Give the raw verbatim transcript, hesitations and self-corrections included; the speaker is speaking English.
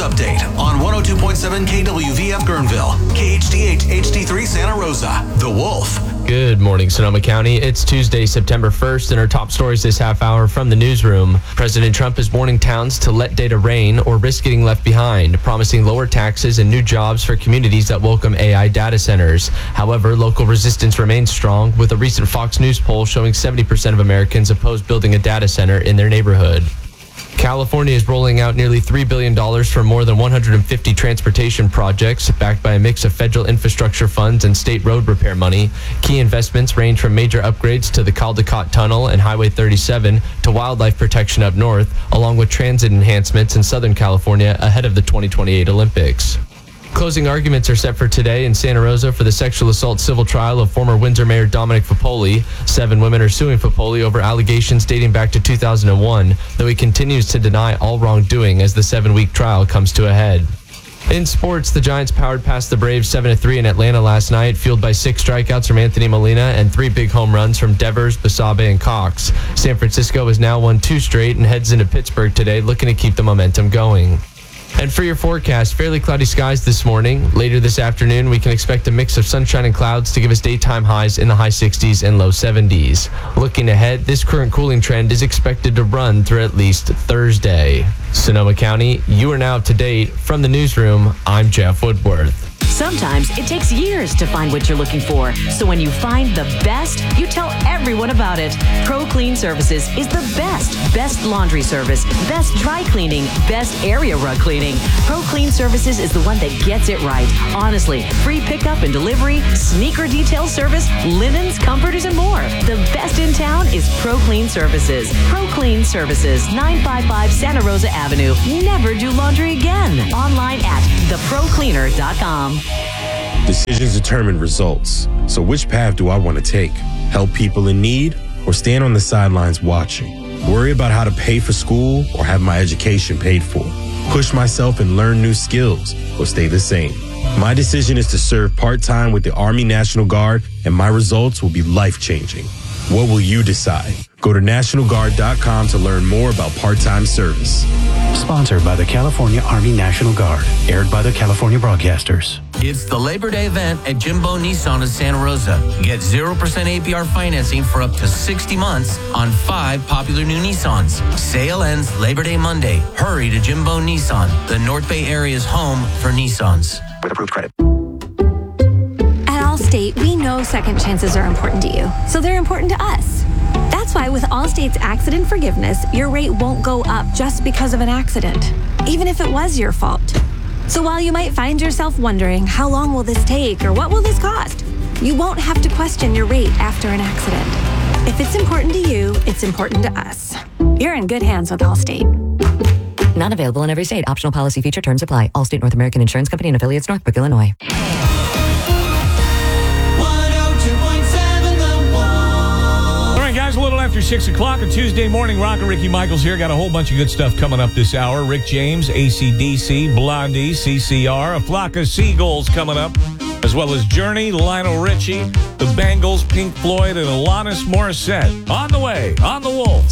update on one oh two point seven K W V F Guerneville, K H D H H D three Santa Rosa. The Wolf. Good morning, Sonoma County. It's Tuesday, September first, and our top stories this half hour from the newsroom. President Trump is warning towns to let data reign or risk getting left behind, promising lower taxes and new jobs for communities that welcome A I data centers. However, local resistance remains strong, with a recent Fox News poll showing seventy percent of Americans oppose building a data center in their neighborhood. California is rolling out nearly three billion dollars for more than one hundred fifty transportation projects, backed by a mix of federal infrastructure funds and state road repair money. Key investments range from major upgrades to the Caldecott Tunnel and Highway thirty-seven to wildlife protection up north, along with transit enhancements in Southern California ahead of the twenty twenty-eight Olympics. Closing arguments are set for today in Santa Rosa for the sexual assault civil trial of former Windsor Mayor Dominic Fapoli. Seven women are suing Fapoli over allegations dating back to two thousand one, though he continues to deny all wrongdoing as the seven-week trial comes to a head. In sports, the Giants powered past the Braves seven to three in Atlanta last night, fueled by six strikeouts from Anthony Molina and three big home runs from Devers, Basabe, and Cox. San Francisco has now won two straight and heads into Pittsburgh today, looking to keep the momentum going. And for your forecast, fairly cloudy skies this morning. Later this afternoon, we can expect a mix of sunshine and clouds to give us daytime highs in the high sixties and low seventies. Looking ahead, this current cooling trend is expected to run through at least Thursday. Sonoma County, you are now up to date. From the newsroom, I'm Jeff Woodworth. Sometimes it takes years to find what you're looking for. So when you find the best, you tell everyone about it. Pro Clean Services is the best. Best laundry service, best dry cleaning, best area rug cleaning. Pro Clean Services is the one that gets it right. Honestly, free pickup and delivery, sneaker detail service, linens, comforters, and more. The best in town is Pro Clean Services. Pro Clean Services, nine fifty-five Santa Rosa Avenue. Never do laundry again. Online at the pro cleaner dot com. Decisions determine results. So which path do I want to take? Help people in need or stand on the sidelines watching? Worry about how to pay for school or have my education paid for? Push myself and learn new skills or stay the same? My decision is to serve part-time with the Army National Guard, and my results will be life-changing. What will you decide? Go to national guard dot com to learn more about part-time service. Sponsored by the California Army National Guard. Aired by the California Broadcasters. It's the Labor Day event at Jimbo Nissan of Santa Rosa. Get zero percent A P R financing for up to sixty months on five popular new Nissans. Sale ends Labor Day Monday. Hurry to Jimbo Nissan, the North Bay area's home for Nissans. With approved credit. At Allstate, we know second chances are important to you, so they're important to us. That's why with Allstate's accident forgiveness, your rate won't go up just because of an accident, even if it was your fault. So while you might find yourself wondering, how long will this take or what will this cost? You won't have to question your rate after an accident. If it's important to you, it's important to us. You're in good hands with Allstate. Not available in every state. Optional policy feature terms apply. Allstate North American Insurance Company and affiliates, Northbrook, Illinois. A little after six o'clock, a Tuesday morning. Rock and Ricky Michaels here. Got a whole bunch of good stuff coming up this hour. Rick James, A C D C, Blondie, C C R, a flock of seagulls coming up, as well as Journey, Lionel Richie, the Bangles, Pink Floyd, and Alanis Morissette. On the way, on the Wolf.